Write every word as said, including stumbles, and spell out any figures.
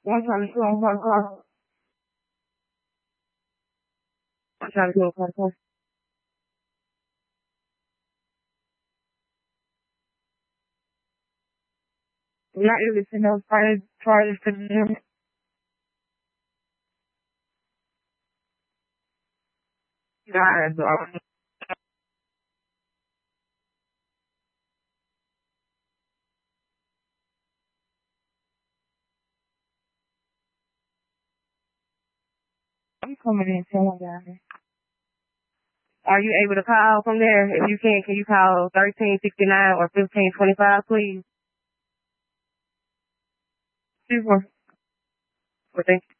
I'm trying to do on one car. I'm trying to do a car. Not really to know prior prior to them. Nah, so I'm coming in telling guys. Are you able to call from there? If you can, can you call thirteen sixty-nine or fifteen twenty-five, please? Super. Well, thank you.